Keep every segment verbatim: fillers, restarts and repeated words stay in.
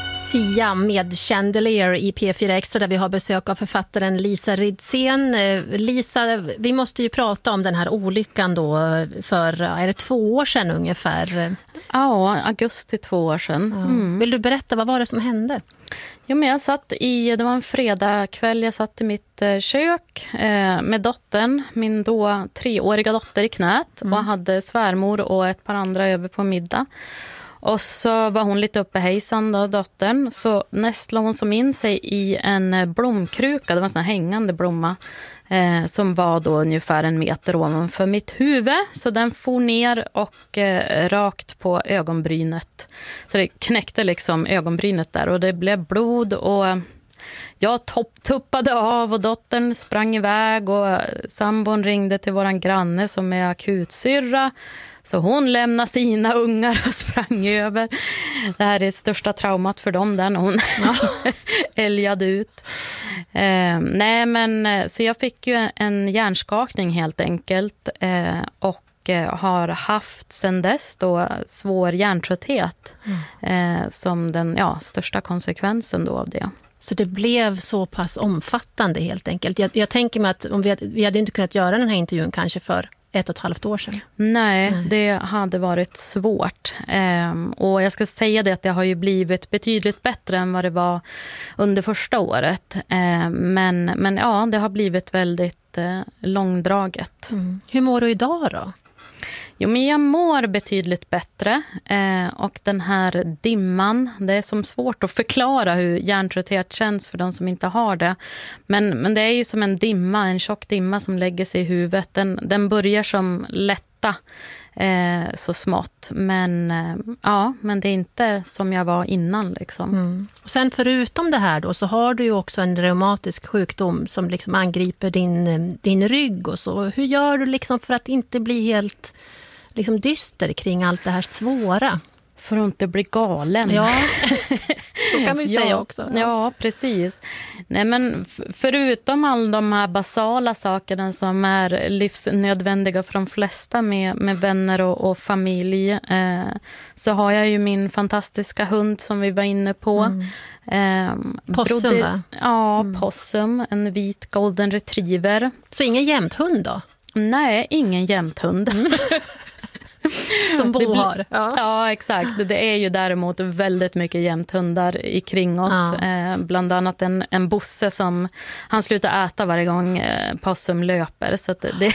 Sia med Chandelier i P fyra Extra där vi har besök av författaren Lisa Ridsén. Lisa, vi måste ju prata om den här olyckan då för, är det två år sedan ungefär? Ja, augusti två år sedan. Mm. Vill du berätta, vad var det som hände? Ja, men jag satt i, det var en fredagkväll, jag satt i mitt eh, kök eh, med dottern, min då treåriga dotter i knät mm. och hade svärmor och ett par andra över på middag. Och så var hon lite uppe hejsan då, dottern. Så nästlade hon som in sig i en blomkruka. Det var en sån här hängande blomma. Eh, som var då ungefär en meter ovanför mitt huvud. Så den for ner och eh, rakt på ögonbrynet. Så det knäckte liksom ögonbrynet där. Och det blev blod och... Jag topp, tuppade av och dottern sprang iväg och sambon ringde till våran granne som är akutsyrra. Så hon lämnade sina ungar och sprang över. Det här är det största traumat för dem där när hon ja. älgade ut. Eh, nej men, så jag fick ju en hjärnskakning helt enkelt eh, och har haft sedan dess då svår hjärntrötthet mm. eh, som den ja, största konsekvensen då av det. Så det blev så pass omfattande helt enkelt. Jag, jag tänker mig att om vi, hade, vi hade inte kunnat göra den här intervjun kanske för ett och ett halvt år sedan. Nej, Nej. det hade varit svårt. Ehm, och jag ska säga det att det har ju blivit betydligt bättre än vad det var under första året. Ehm, men, men ja, det har blivit väldigt eh, långdraget. Mm. Hur mår du idag då? Jo, men jag mår betydligt bättre eh, och den här dimman, det är som svårt att förklara hur hjärntrötthet känns för de som inte har det. Men, men det är ju som en dimma, en tjock dimma som lägger sig i huvudet. Den, den börjar som lätta eh, så smått, men, eh, ja, men det är inte som jag var innan. Liksom. Mm. Och sen förutom det här då så har du ju också en reumatisk sjukdom som liksom angriper din, din rygg och så. Hur gör du liksom för att inte bli helt... liksom dyster kring allt det här svåra? För att inte bli galen. Ja, så kan vi ja, säga också. Ja, ja precis. Nej, men förutom alla de här basala sakerna som är livsnödvändiga för de flesta med, med vänner och, och familj eh, så har jag ju min fantastiska hund som vi var inne på. Mm. Eh, Possum, broder, va? Ja, mm. Possum. En vit golden retriever. Så ingen jämthund då? Nej, ingen jämthund. Mm. Som Bo har. Ja. ja, exakt. Det är ju däremot väldigt mycket jämthundar i kring oss. Ja. Eh, bland annat en, en bosse som han slutar äta varje gång eh, Possum löper. Så att det,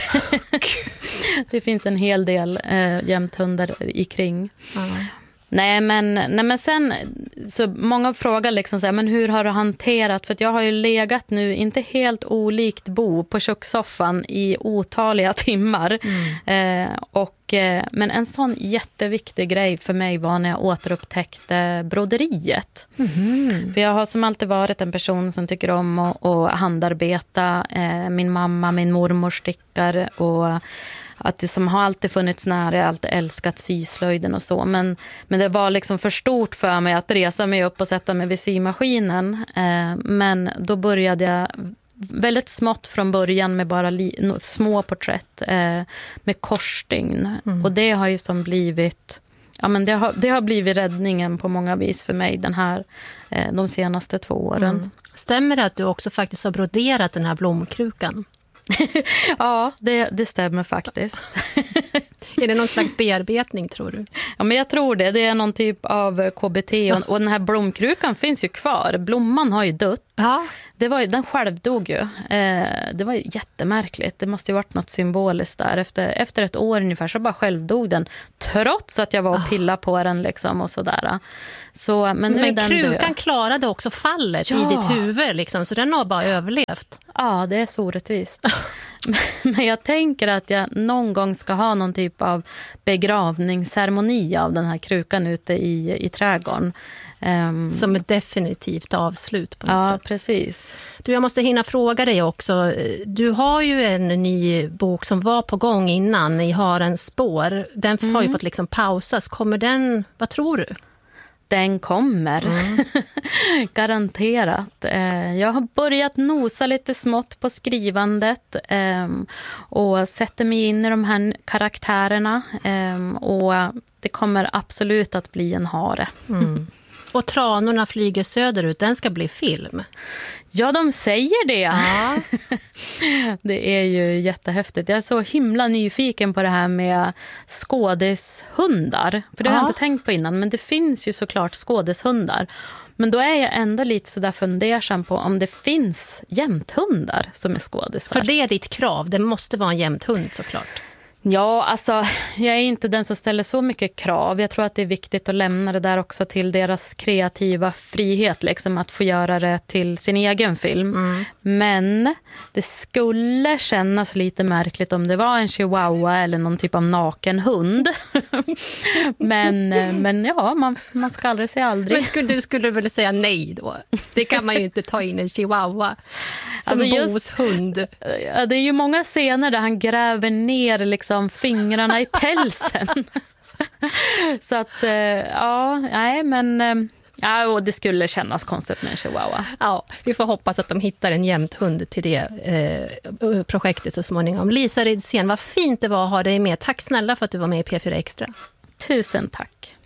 det finns en hel del eh, jämthundar i kring. Ja. Nej men, nej men sen så många frågar liksom så här, men hur har du hanterat, för att jag har ju legat nu inte helt olikt Bo på kökssoffan i otaliga timmar mm. eh, och eh, men en sån jätteviktig grej för mig var när jag återupptäckte broderiet. Mm. För jag har som alltid varit en person som tycker om att, att handarbeta. eh, min mamma, min mormor stickar och att det som har alltid funnits nära, jag har alltid älskat syslöjden och så. Men, men det var liksom för stort för mig att resa mig upp och sätta mig vid symaskinen. Eh, men då började jag väldigt smått från början med bara li- små porträtt eh, med korsstygn. Mm. Och det har ju som blivit... Ja, men det har, det har blivit räddningen på många vis för mig den här, eh, de senaste två åren. Mm. Stämmer det att du också faktiskt har broderat den här blomkrukan? Ja, det, det stämmer faktiskt. Är det någon slags bearbetning, tror du? Ja, men jag tror det. Det är någon typ av K B T. Och, och den här blomkrukan finns ju kvar. Blomman har ju dött. Ja. Det var ju, den själv dog ju. Eh, det var ju jättemärkligt. Det måste ju varit något symboliskt där. Efter, efter ett år ungefär så bara själv dog den. Trots att jag var och pillade på den liksom och sådär. Så, men nu men den krukan dö. klarade också fallet ja. i ditt huvud liksom, så den har bara överlevt. Ja, det är så orättvist. Men jag tänker att jag någon gång ska ha någon typ av begravningsceremoni av den här krukan ute i, i trädgården. Um, Som ett definitivt avslut på något ja, sätt. Ja, precis. Du, jag måste hinna fråga dig också. Du har ju en ny bok som var på gång innan, I har en spår. Den mm. har ju fått liksom pausas. Kommer den, vad tror du? Den kommer. Mm. Garanterat. Jag har börjat nosa lite smått på skrivandet och sätter mig in i de här karaktärerna och det kommer absolut att bli en hare. Mm. Och Tranorna flyger söderut, den ska bli film. Ja, de säger det. Ja. Det är ju jättehäftigt. Jag är så himla nyfiken på det här med skådishundar. För det har ja. jag inte tänkt på innan, men det finns ju såklart skådishundar. Men då är jag ändå lite så där fundersam på om det finns jämthundar som är skådisar. För det är ditt krav, det måste vara en jämthund såklart. Ja, alltså jag är inte den som ställer så mycket krav. Jag tror att det är viktigt att lämna det där också till deras kreativa frihet, liksom att få göra det till sin egen film. Mm. Men det skulle kännas lite märkligt om det var en chihuahua eller någon typ av naken hund. men, men ja, man, man ska aldrig säga aldrig. Men skulle du skulle väl säga nej då? Det kan man ju inte ta in en chihuahua som alltså just, Bos hund. Ja, det är ju många scener där han gräver ner liksom fingrarna i pälsen. Så att, ja, nej, men ja, och det skulle kännas konstigt med en chihuahua. Ja, vi får hoppas att de hittar en jämthund till det eh, projektet så småningom. Lisa Ridsén, vad fint det var att ha dig med. Tack snälla för att du var med i P fyra Extra. Tusen tack.